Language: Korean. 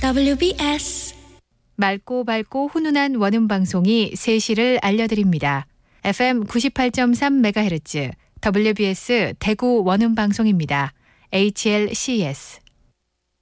WBS 맑고 밝고 훈훈한 원음 방송이 3시를 알려드립니다. FM 98.3MHz WBS 대구 원음 방송입니다. HLCS